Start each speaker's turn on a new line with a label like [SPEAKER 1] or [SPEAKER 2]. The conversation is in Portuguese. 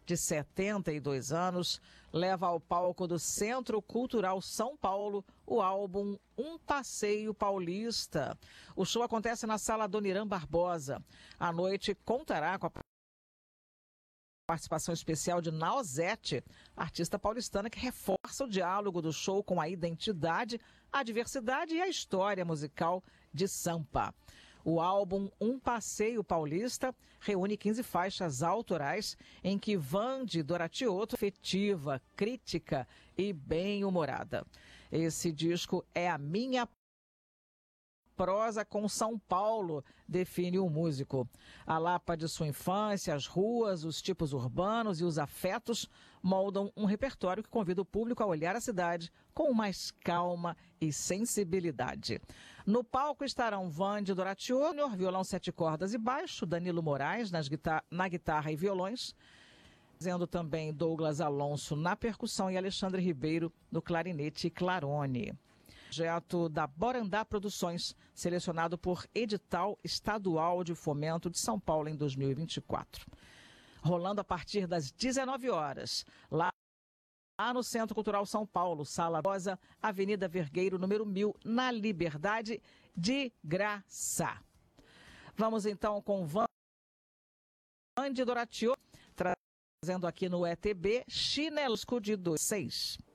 [SPEAKER 1] de 72 anos, leva ao palco do Centro Cultural São Paulo o álbum Um Passeio Paulista. O show acontece na Sala Adoniran Barbosa. A noite contará com a participação especial de Nausete, artista paulistana que reforça o diálogo do show com a identidade, a diversidade e a história musical de Sampa. O álbum Um Passeio Paulista reúne 15 faixas autorais em que Vande Doratioto é afetiva, crítica e bem-humorada. Esse disco é a minha prosa com São Paulo, define o músico. A Lapa de sua infância, as ruas, os tipos urbanos e os afetos moldam um repertório que convida o público a olhar a cidade com mais calma e sensibilidade. No palco estarão Vande Doratioto, violão 7 cordas e baixo, Danilo Moraes na guitarra e violões, fazendo também Douglas Alonso na percussão e Alexandre Ribeiro no clarinete e clarone. Projeto da Borandá Produções, selecionado por Edital Estadual de Fomento de São Paulo em 2024. Rolando a partir das 19 horas, lá no Centro Cultural São Paulo, Sala Rosa, Avenida Vergueiro, número 1000, na Liberdade, de graça. Vamos então com Vande Doratioto, trazendo aqui no ETB Chinelosco de 26.